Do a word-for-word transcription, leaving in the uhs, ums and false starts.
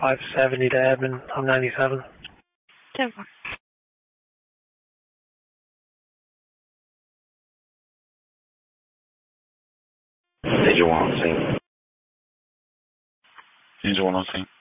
five seventy to Edmond on ninety-seven. ten four. Angel one on scene. Angel one on scene.